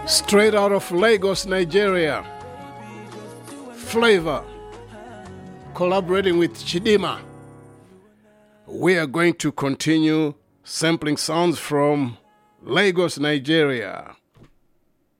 Straight out of Lagos, Nigeria, Flavor, collaborating with Chidima. We are going to continue sampling sounds from Lagos, Nigeria.